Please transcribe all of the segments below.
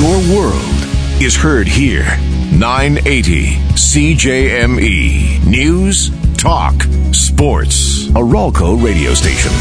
Your world is heard here. 980 CJME. News, talk, sports. A Ralco radio station.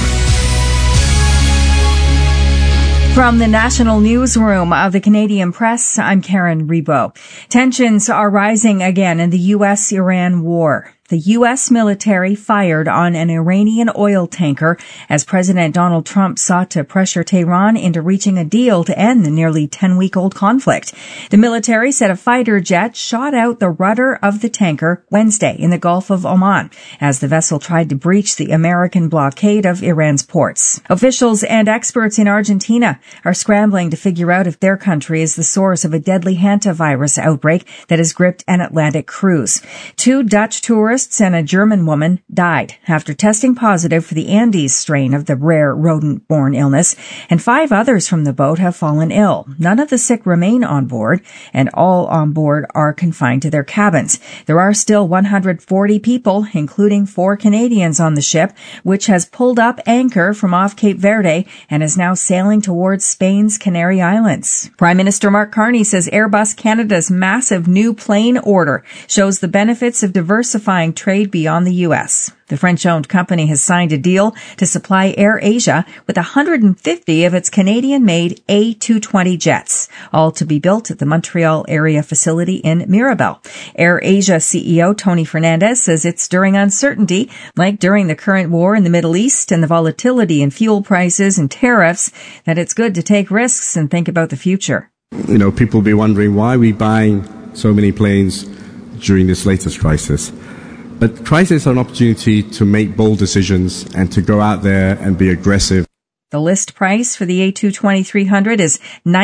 From the National Newsroom of the Canadian Press, I'm Karen Rebo. Tensions are rising again in the U.S.-Iran war. The U.S. military fired on an Iranian oil tanker as President Donald Trump sought to pressure Tehran into reaching a deal to end the nearly 10-week-old conflict. The military said a fighter jet shot out the rudder of the tanker Wednesday in the Gulf of Oman as the vessel tried to breach the American blockade of Iran's ports. Officials and experts in Argentina are scrambling to figure out if their country is the source of a deadly hantavirus outbreak that has gripped an Atlantic cruise. 2 Dutch tourists and a German woman died after testing positive for the Andes strain of the rare rodent-borne illness, and 5 others from the boat have fallen ill. None of the sick remain on board, and all on board are confined to their cabins. There are still 140 people, including 4 Canadians on the ship, which has pulled up anchor from off Cape Verde and is now sailing towards Spain's Canary Islands. Prime Minister Mark Carney says Airbus Canada's massive new plane order shows the benefits of diversifying trade beyond the U.S. The French-owned company has signed a deal to supply AirAsia with 150 of its Canadian-made A220 jets, all to be built at the Montreal area facility in Mirabel. AirAsia CEO Tony Fernandez says it's during uncertainty, like during the current war in the Middle East and the volatility in fuel prices and tariffs, that it's good to take risks and think about the future. You know, people will be wondering why we're buying so many planes during this latest crisis. But crises are an opportunity to make bold decisions and to go out there and be aggressive. The list price for the A220-300 is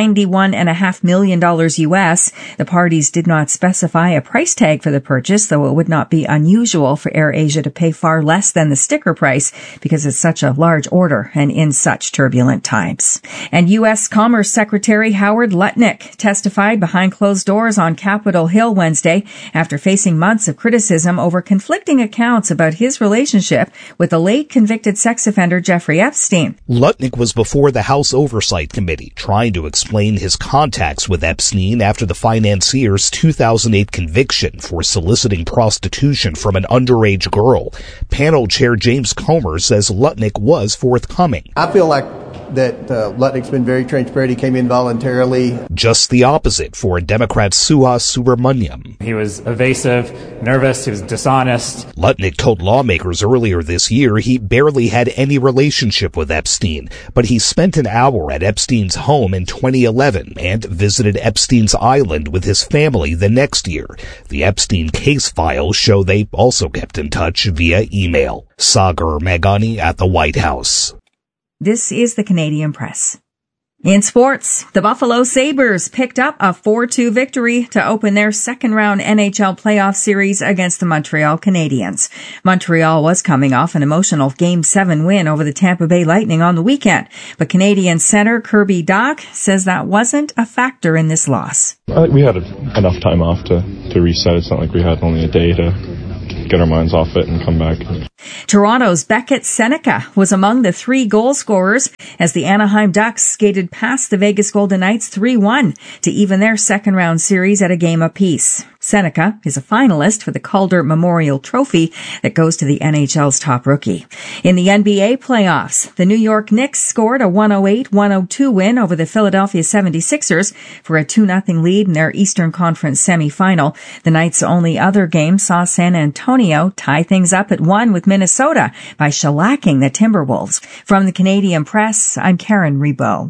$91.5 million U.S. The parties did not specify a price tag for the purchase, though it would not be unusual for AirAsia to pay far less than the sticker price because it's such a large order and in such turbulent times. And U.S. Commerce Secretary Howard Lutnick testified behind closed doors on Capitol Hill Wednesday after facing months of criticism over conflicting accounts about his relationship with the late convicted sex offender Jeffrey Epstein. Lutnick was before the House Oversight Committee trying to explain his contacts with Epstein after the financier's 2008 conviction for soliciting prostitution from an underage girl. Panel Chair James Comer says Lutnick was forthcoming. I feel like that Lutnick's been very transparent. He came in voluntarily. Just the opposite for Democrat Suhas Subramaniam. He was evasive, nervous, he was dishonest. Lutnick told lawmakers earlier this year he barely had any relationship with Epstein, but he spent an hour at Epstein's home in 2011 and visited Epstein's Island with his family the next year. The Epstein case files show they also kept in touch via email. Sagar Meghani at the White House. This is the Canadian Press. In sports, the Buffalo Sabres picked up a 4-2 victory to open their second-round NHL playoff series against the Montreal Canadiens. Montreal was coming off an emotional Game 7 win over the Tampa Bay Lightning on the weekend, but Canadian center Kirby Dach says that wasn't a factor in this loss. I think we had enough time off to reset. It's not like we had only a day to get our minds off it and come back. Toronto's Beckett Seneca was among the 3 goal scorers as the Anaheim Ducks skated past the Vegas Golden Knights 3-1 to even their second-round series at a game apiece. Seneca is a finalist for the Calder Memorial Trophy that goes to the NHL's top rookie. In the NBA playoffs, the New York Knicks scored a 108-102 win over the Philadelphia 76ers for a 2-0 lead in their Eastern Conference semifinal. The night's only other game saw San Antonio tie things up at 1 with Minnesota by shellacking the Timberwolves. From the Canadian Press, I'm Karen Rebo.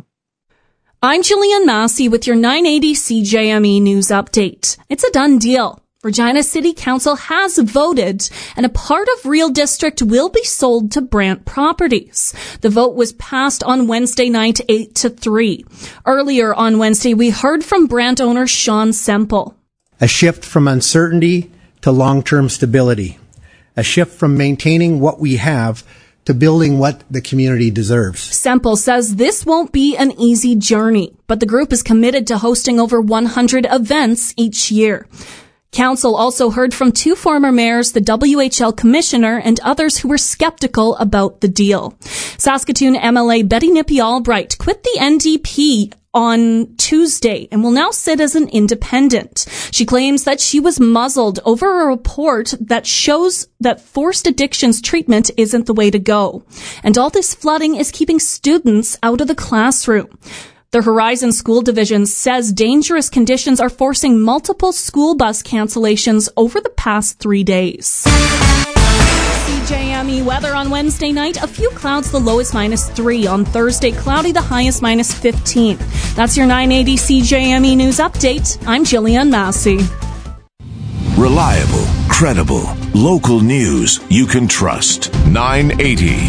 I'm Jillian Massey with your 980 CJME News Update. It's a done deal. Regina City Council has voted, and a part of Real District will be sold to Brant Properties. The vote was passed on Wednesday night 8-3. Earlier on Wednesday, we heard from Brant owner Sean Semple. A shift from uncertainty to long-term stability. A shift from maintaining what we have to building what the community deserves. Semple says this won't be an easy journey, but the group is committed to hosting over 100 events each year. Council also heard from 2 former mayors, the WHL commissioner, and others who were skeptical about the deal. Saskatoon MLA Betty Nippy Albright quit the NDP on Tuesday and will now sit as an independent. She claims that she was muzzled over a report that shows that forced addictions treatment isn't the way to go. And all this flooding is keeping students out of the classroom. The Horizon School Division says dangerous conditions are forcing multiple school bus cancellations over the past 3 days. CJME weather on Wednesday night. A few clouds, the low is -3. On Thursday, cloudy, the high is -15. That's your 980 CJME news update. I'm Jillian Massey. Reliable, credible, local news you can trust. 980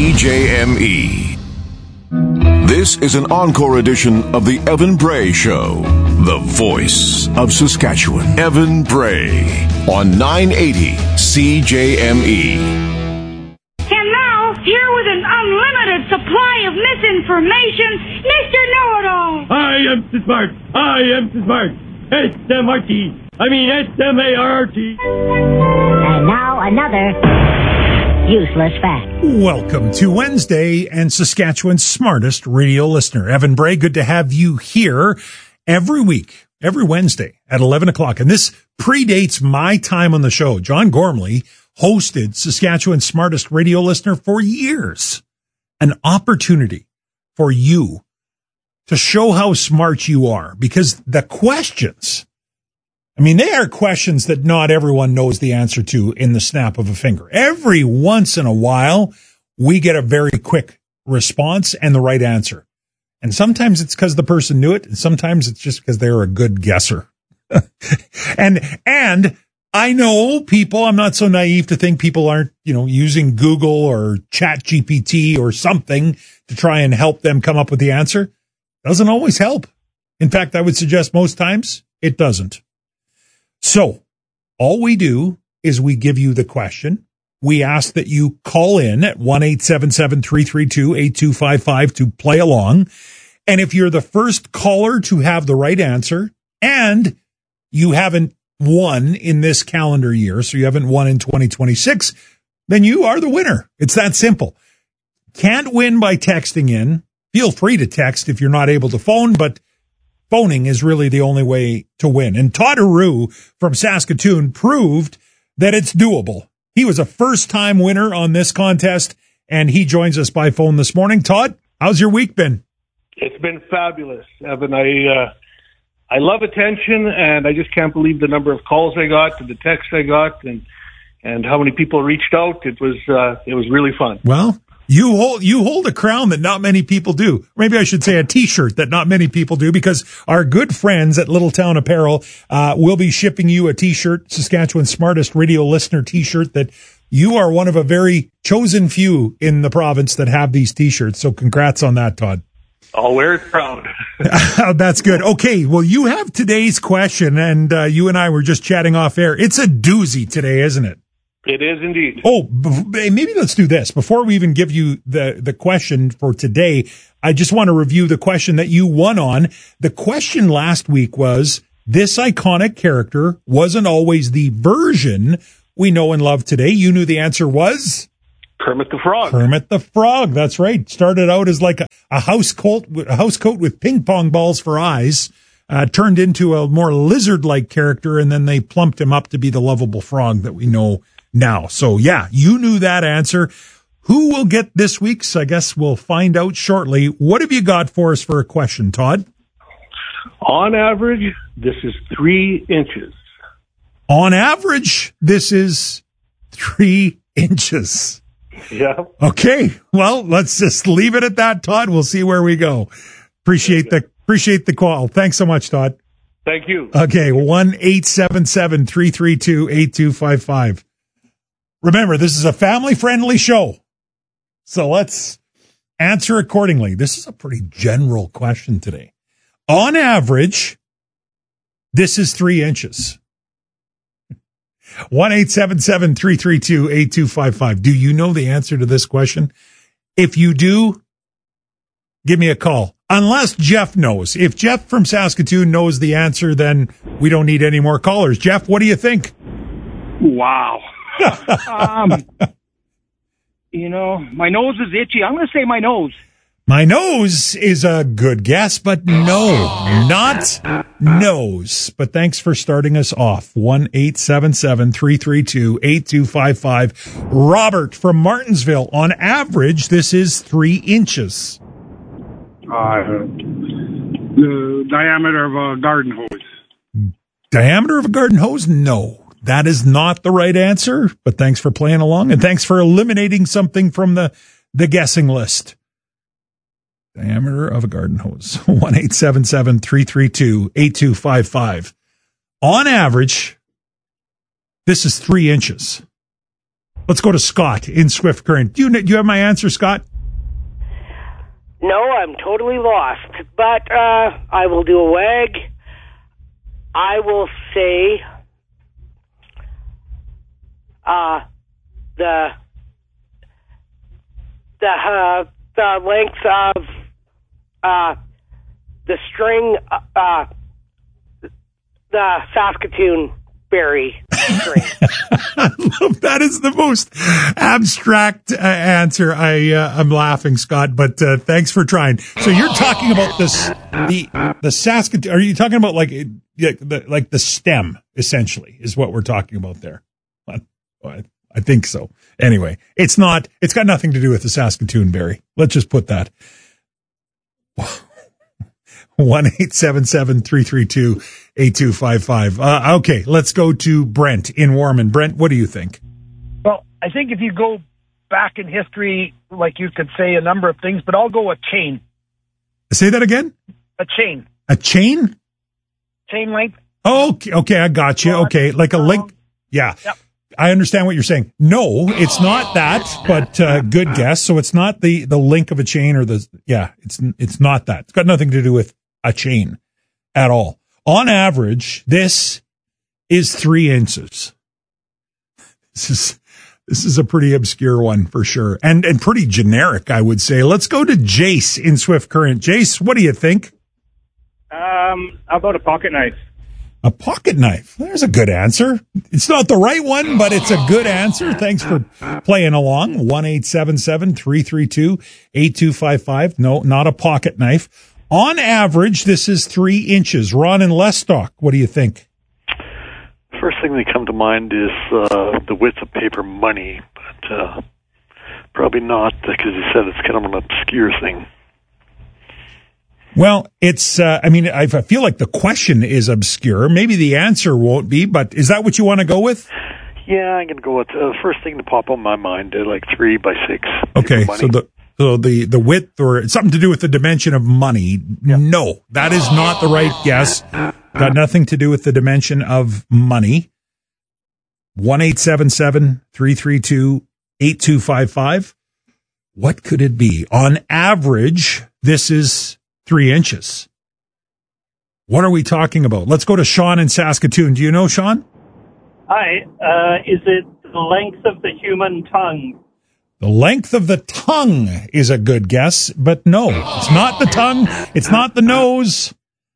CJME. This is an encore edition of the Evan Bray Show, the voice of Saskatchewan. Evan Bray on 980 CJME. And now, here with an unlimited supply of misinformation, Mr. Know-It-All. I am so smart. I am so smart. S-M-R-T. I mean S-M-A-R-T. And now another useless fact. Welcome to Wednesday and Saskatchewan's smartest radio listener. Evan Bray, good to have you here every week, every Wednesday at 11 o'clock. And this predates my time on the show. John Gormley hosted Saskatchewan's smartest radio listener for years. An opportunity for you to show how smart you are, because the questions, I mean, they are questions that not everyone knows the answer to in the snap of a finger. Every once in a while, we get a very quick response and the right answer. And sometimes it's because the person knew it, and sometimes it's just because they're a good guesser. And I know people, I'm not so naive to think people aren't, using Google or ChatGPT or something to try and help them come up with the answer. Doesn't always help. In fact, I would suggest most times it doesn't. So all we do is we give you the question. We ask that you call in at 1-877-332-8255 to play along. And if you're the first caller to have the right answer and you haven't won in this calendar year, so you haven't won in 2026, then you are the winner. It's that simple. Can't win by texting in. Feel free to text if you're not able to phone, but phoning is really the only way to win. And Todd Aru from Saskatoon proved that it's doable. He was a first-time winner on this contest, and he joins us by phone this morning. Todd, how's your week been? It's been fabulous, Evan. I love attention, and I just can't believe the number of calls I got, and the texts I got, and how many people reached out. It was really fun. Well, you hold a crown that not many people do. Maybe I should say a T-shirt that not many people do, because our good friends at Little Town Apparel will be shipping you a T-shirt, Saskatchewan's smartest radio listener T-shirt, that you are one of a very chosen few in the province that have these T-shirts. So congrats on that, Todd. I'll wear it proud. That's good. Okay, well, you have today's question, and you and I were just chatting off air. It's a doozy today, isn't it? It is indeed. Oh, maybe let's do this. Before we even give you the question for today, I just want to review the question that you won on. The question last week was, this iconic character wasn't always the version we know and love today. You knew the answer was? Kermit the Frog. Kermit the Frog, that's right. Started out as like a house coat with ping pong balls for eyes, turned into a more lizard-like character, and then they plumped him up to be the lovable frog that we know now. So yeah, you knew that answer. Who will get this week's? I guess we'll find out shortly. What have you got for us for a question, Todd? On average, this is 3 inches. On average, this is 3 inches. Yeah. Okay. Well, let's just leave it at that, Todd. We'll see where we go. Appreciate the call. Thanks so much, Todd. Thank you. Okay. 1-877-332-8255. Remember, this is a family-friendly show, so let's answer accordingly. This is a pretty general question today. On average, this is 3 inches. 1-877-332-8255. Do you know the answer to this question? If you do, give me a call. Unless Jeff knows. If Jeff from Saskatoon knows the answer, then we don't need any more callers. Jeff, what do you think? Wow. My nose is itchy. I'm going to say my nose. My nose is a good guess, but no, not nose. But thanks for starting us off. 1-877-332-8255. Robert from Martinsville. On average, this is 3 inches. The diameter of a garden hose. Diameter of a garden hose? No, that is not the right answer. But thanks for playing along, and thanks for eliminating something from the guessing list. Diameter of a garden hose. 1-877-332-8255. On average, this is 3 inches. Let's go to Scott in Swift Current. Do you have my answer, Scott? No, I'm totally lost. But I will do a wag. I will say the length of the string, the Saskatoon berry string. I love that. Is the most abstract answer. I'm laughing, Scott, but thanks for trying. So you're talking about the Saskatoon. Are you talking about like the stem, essentially, is what we're talking about there? I think so. Anyway, it's got nothing to do with the Saskatoon berry. Let's just put that. 1-877-332-8255. Okay, let's go to Brent in Warman. Brent, what do you think? Well, I think if you go back in history, like you could say a number of things, but I'll go with chain. Say that again? A chain. A chain? Chain length. Oh, okay, I got you. Okay, like a link. Yeah. Yep. I understand what you're saying. No, it's not that, but good guess. So it's not the link of a chain or it's not that. It's got nothing to do with a chain at all. On average, this is 3 inches. This is a pretty obscure one for sure. And pretty generic, I would say. Let's go to Jace in Swift Current. Jace, what do you think? How about a pocket knife? A pocket knife. There's a good answer. It's not the right one, but it's a good answer. Thanks for playing along. 1-877-332-8255. No, not a pocket knife. On average, this is 3 inches. Ron in Lestock, what do you think? First thing that come to mind is the width of paper money, but probably not, because you said it's kind of an obscure thing. Well, it's, I feel like the question is obscure. Maybe the answer won't be, but is that what you want to go with? Yeah, I'm going to go with first thing to pop on my mind, like 3 by 6. Okay, so the width or something to do with the dimension of money. Yep. No, that is not the right guess. Got nothing to do with the dimension of money. 1-877-332-8255. What could it be? On average, this is 3 inches. What are we talking about? Let's go to Sean in Saskatoon. Do you know, Sean? Hi. Is it the length of the human tongue? The length of the tongue is a good guess, but no, it's not the tongue. It's not the nose.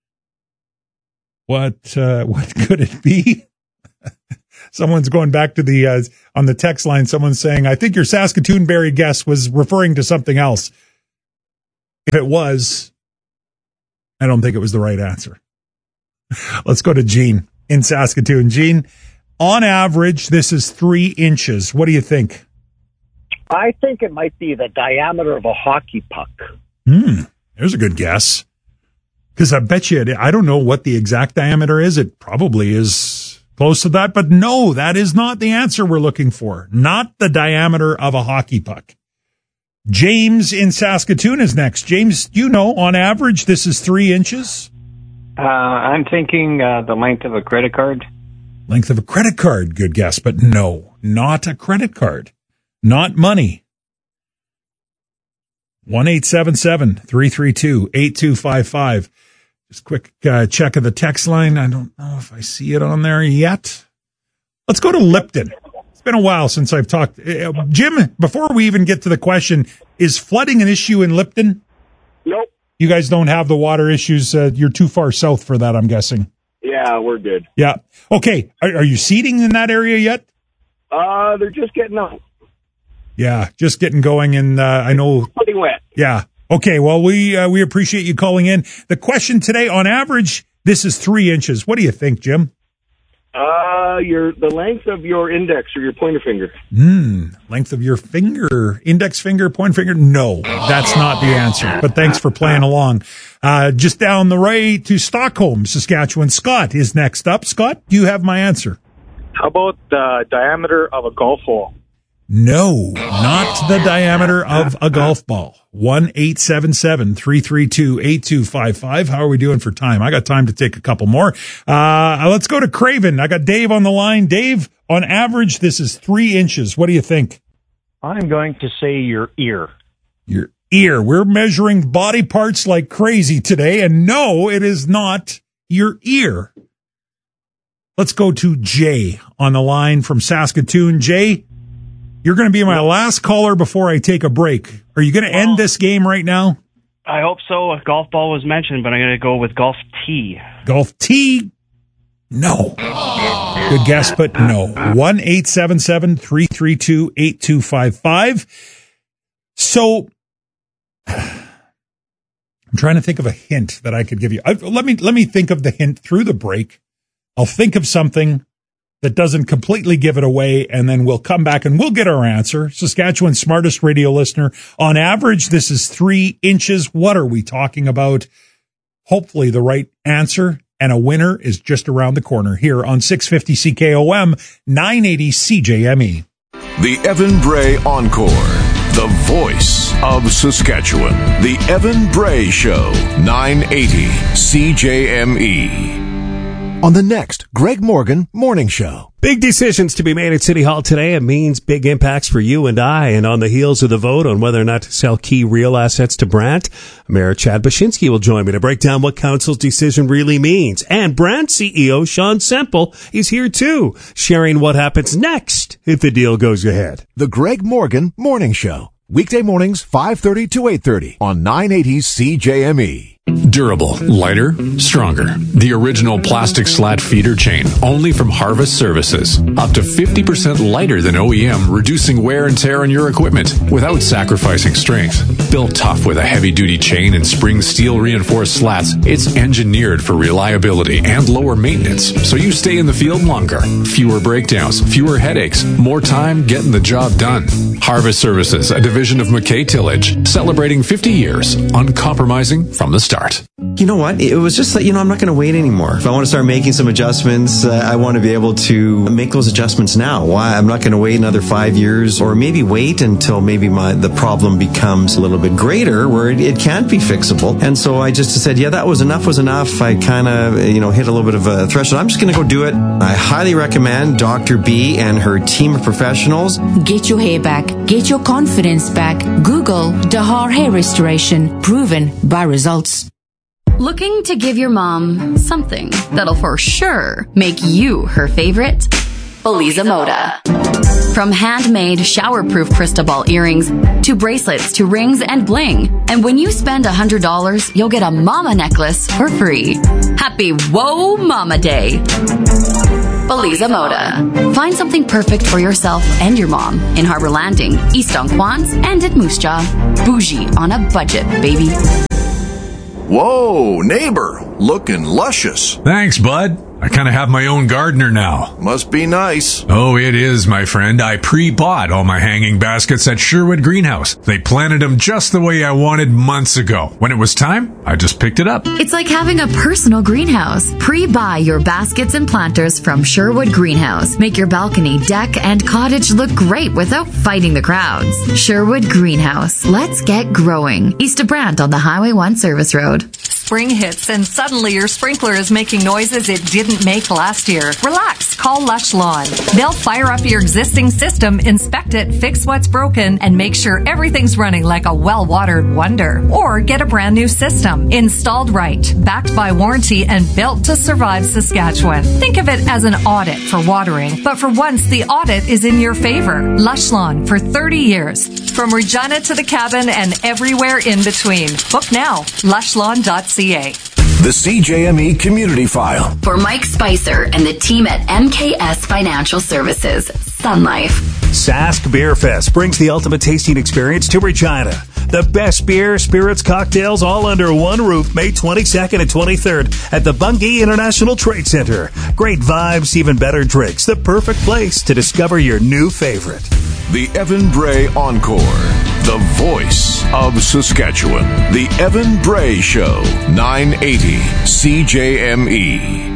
What could it be? Someone's going back to the, on the text line, someone's saying, I think your Saskatoon berry guess was referring to something else. If it was, I don't think it was the right answer. Let's go to Gene in Saskatoon. Gene, on average, this is 3 inches. What do you think? I think it might be the diameter of a hockey puck. There's a good guess. Because I bet you, I don't know what the exact diameter is. It probably is close to that. But no, that is not the answer we're looking for. Not the diameter of a hockey puck. James in Saskatoon is next. James, you know, on average, this is 3 inches. I'm thinking the length of a credit card. Length of a credit card. Good guess. But no, not a credit card. Not money. 1-877-332-8255. Just quick check of the text line. I don't know if I see it on there yet. Let's go to Lipton. It's been a while since I've talked. Jim, before we even get to the question, is flooding an issue in Lipton? Nope. You guys don't have the water issues. You're too far south for that, I'm guessing. Yeah, we're good. Yeah. Okay. Are you seeding in that area yet? They're just getting up. Yeah, just getting going, and I know. Pretty wet. Yeah, Okay, well, we appreciate you calling in. The question today, on average, this is 3 inches. What do you think, Jim? The length of your index or your pointer finger. Length of your finger, index finger, pointer finger? No, that's not the answer. But thanks for playing along. Just down the way to Stockholm, Saskatchewan. Scott is next up. Scott, do you have my answer? How about the diameter of a golf hole? No, not the diameter of a golf ball. 1-877-332-8255. How are we doing for time? I got time to take a couple more. Let's go to Craven. I got Dave on the line. Dave, on average, this is 3 inches. What do you think? I'm going to say your ear. Your ear. We're measuring body parts like crazy today, and no, it is not your ear. Let's go to Jay on the line from Saskatoon. Jay, you're going to be my last caller before I take a break. Are you going to end this game right now? I hope so. A golf ball was mentioned, but I'm going to go with golf tee. Golf tee? No. Good guess, but no. 1-877-332-8255. So, I'm trying to think of a hint that I could give you. Let me think of the hint through the break. I'll think of something that doesn't completely give it away, and then we'll come back and we'll get our answer. Saskatchewan's smartest radio listener. On average, this is 3 inches. What are we talking about? Hopefully the right answer, and a winner is just around the corner here on 650 CKOM, 980 CJME. The Evan Bray Encore, the voice of Saskatchewan. The Evan Bray Show, 980 CJME. On the next Greg Morgan Morning Show. Big decisions to be made at City Hall today. It means big impacts for you and I. And on the heels of the vote on whether or not to sell key real assets to Brandt, Mayor Chad Baczynski will join me to break down what council's decision really means. And Brandt CEO Sean Semple is here too, sharing what happens next if the deal goes ahead. The Greg Morgan Morning Show. Weekday mornings, 5:30 to 8:30 on 980 CJME. Durable, lighter, stronger. The original plastic slat feeder chain, only from Harvest Services. Up to 50% lighter than OEM, reducing wear and tear on your equipment without sacrificing strength. Built tough with a heavy-duty chain and spring steel reinforced slats, it's engineered for reliability and lower maintenance, so you stay in the field longer. Fewer breakdowns, fewer headaches, more time getting the job done. Harvest Services, a division of McKay Tillage, celebrating 50 years, uncompromising from the start. You know what? It was just that, I'm not going to wait anymore. If I want to start making some adjustments, I want to be able to make those adjustments now. Why? I'm not going to wait another 5 years, or maybe wait until maybe the problem becomes a little bit greater where it can't be fixable. And so I just said, that was enough. I kind of, hit a little bit of a threshold. I'm just going to go do it. I highly recommend Dr. B and her team of professionals. Get your hair back. Get your confidence back. Google Dahar Hair Restoration. Proven by results. Looking to give your mom something that'll for sure make you her favorite? Beliza Moda. From handmade shower-proof crystal ball earrings to bracelets to rings and bling. And when you spend $100, you'll get a mama necklace for free. Happy Whoa Mama Day. Beliza Moda. Find something perfect for yourself and your mom in Harbor Landing, East Donquans, and at Moose Jaw. Bougie on a budget, baby. Whoa, neighbor, looking luscious. Thanks, bud. I kind of have my own gardener now. Must be nice. Oh, it is, my friend. I pre-bought all my hanging baskets at Sherwood Greenhouse. They planted them just the way I wanted months ago. When it was time, I just picked it up. It's like having a personal greenhouse. Pre-buy your baskets and planters from Sherwood Greenhouse. Make your balcony, deck, and cottage look great without fighting the crowds. Sherwood Greenhouse. Let's get growing. East of Brandt on the Highway 1 Service Road. Spring hits and suddenly your sprinkler is making noises it didn't make last year. Relax. Call Lush Lawn. They'll fire up your existing system, inspect it, fix what's broken, and make sure everything's running like a well-watered wonder. Or get a brand new system. Installed right, backed by warranty, and built to survive Saskatchewan. Think of it as an audit for watering, but for once the audit is in your favor. Lush Lawn for 30 years. From Regina to the cabin and everywhere in between. Book now. Lushlawn.ca. The CJME Community File. For Mike Spicer and the team at MKS Financial Services, Sun Life. Sask Beer Fest brings the ultimate tasting experience to Regina. The best beer, spirits, cocktails, all under one roof, May 22nd and 23rd at the Bungie International Trade Center. Great vibes, even better drinks. The perfect place to discover your new favorite. The Evan Bray Encore, the voice of Saskatchewan. The Evan Bray Show, 980 CJME.